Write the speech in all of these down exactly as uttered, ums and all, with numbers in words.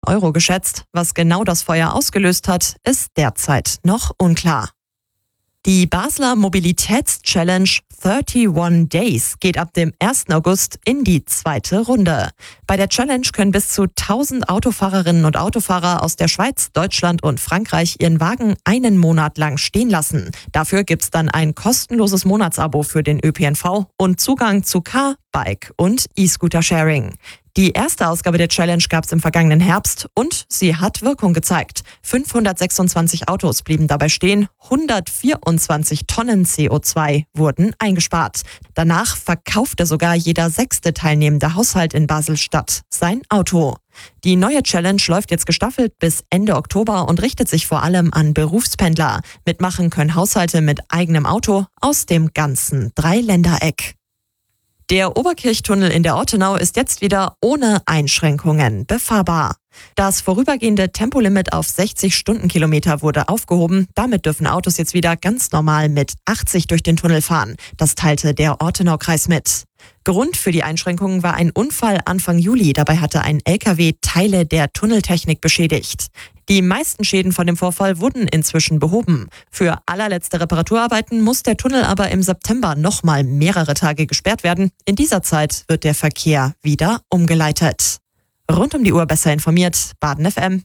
Euro geschätzt. Was genau das Feuer ausgelöst hat, ist derzeit noch unklar. Die Basler Mobilitätschallenge einunddreißig Days geht ab dem ersten August in die zweite Runde. Bei der Challenge können bis zu tausend Autofahrerinnen und Autofahrer aus der Schweiz, Deutschland und Frankreich ihren Wagen einen Monat lang stehen lassen. Dafür gibt's dann ein kostenloses Monatsabo für den Ö P N V und Zugang zu Car, Bike und E-Scooter-Sharing. Die erste Ausgabe der Challenge gab es im vergangenen Herbst und sie hat Wirkung gezeigt. fünfhundertsechsundzwanzig Autos blieben dabei stehen, hundertvierundzwanzig Tonnen C O zwei wurden eingespart. Danach verkaufte sogar jeder sechste teilnehmende Haushalt in Basel-Stadt sein Auto. Die neue Challenge läuft jetzt gestaffelt bis Ende Oktober und richtet sich vor allem an Berufspendler. Mitmachen können Haushalte mit eigenem Auto aus dem ganzen Dreiländereck. Der Oberkirchtunnel in der Ortenau ist jetzt wieder ohne Einschränkungen befahrbar. Das vorübergehende Tempolimit auf sechzig Stundenkilometer wurde aufgehoben. Damit dürfen Autos jetzt wieder ganz normal mit achtzig durch den Tunnel fahren. Das teilte der Ortenaukreis mit. Grund für die Einschränkungen war ein Unfall Anfang Juli. Dabei hatte ein L K W Teile der Tunneltechnik beschädigt. Die meisten Schäden von dem Vorfall wurden inzwischen behoben. Für allerletzte Reparaturarbeiten muss der Tunnel aber im September nochmal mehrere Tage gesperrt werden. In dieser Zeit wird der Verkehr wieder umgeleitet. Rund um die Uhr besser informiert, Baden F M.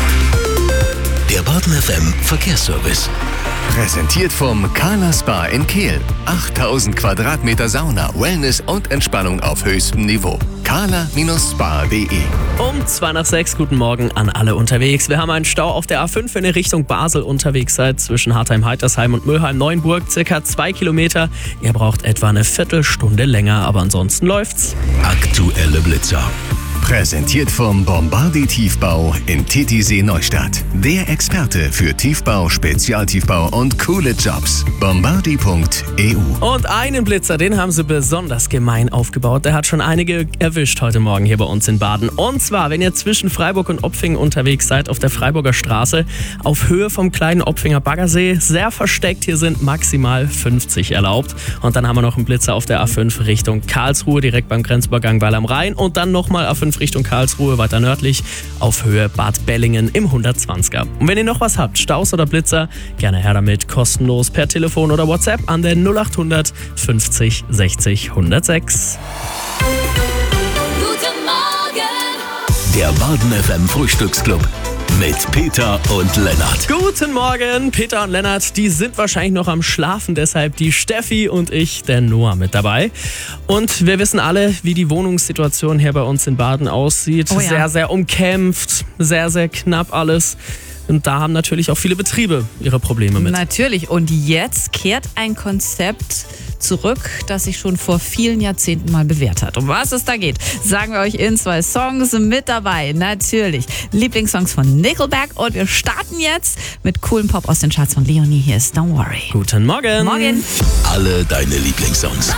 Der Baden F M Verkehrsservice. Präsentiert vom Carla Spa in Kehl. achttausend Quadratmeter Sauna, Wellness und Entspannung auf höchstem Niveau. carla Spa punkt de. Um zwei nach sechs, guten Morgen an alle unterwegs. Wir haben einen Stau auf der A fünf, wenn ihr Richtung Basel unterwegs seid, zwischen Hartheim-Heitersheim und Mülheim-Neuenburg, circa zwei Kilometer. Ihr braucht etwa eine Viertelstunde länger, aber ansonsten läuft's. Aktuelle Blitzer. Präsentiert vom Bombardi Tiefbau in Titisee Neustadt. Der Experte für Tiefbau, Spezialtiefbau und coole Jobs. Bombardi punkt e u. Und einen Blitzer, den haben sie besonders gemein aufgebaut. Der hat schon einige erwischt heute Morgen hier bei uns in Baden. Und zwar, wenn ihr zwischen Freiburg und Opfingen unterwegs seid, auf der Freiburger Straße, auf Höhe vom kleinen Opfinger Baggersee, sehr versteckt. Hier sind maximal fünfzig erlaubt. Und dann haben wir noch einen Blitzer auf der A fünf Richtung Karlsruhe, direkt beim Grenzübergang Weil am Rhein. Und dann nochmal A fünf Richtung Karlsruhe, weiter nördlich, auf Höhe Bad Bellingen im hundertzwanziger. Und wenn ihr noch was habt, Staus oder Blitzer, gerne her damit, kostenlos per Telefon oder WhatsApp an den null acht hundert fünfzig sechzig hundertsechs. Guten Morgen! Der Baden F M Frühstücksclub mit Peter und Lennart. Guten Morgen, Peter und Lennart, die sind wahrscheinlich noch am Schlafen, deshalb die Steffi und ich, der Noah, mit dabei. Und wir wissen alle, wie die Wohnungssituation hier bei uns in Baden aussieht. Oh ja. Sehr, sehr umkämpft, sehr, sehr knapp alles. Und da haben natürlich auch viele Betriebe ihre Probleme mit. Natürlich. Und jetzt kehrt ein Konzept zurück, das sich schon vor vielen Jahrzehnten mal bewährt hat. Um was es da geht, sagen wir euch in zwei Songs mit dabei. Natürlich Lieblingssongs von Nickelback. Und wir starten jetzt mit coolen Pop aus den Charts von Leonie. Hier ist Don't Worry. Guten Morgen. Morgen. Alle deine Lieblingssongs.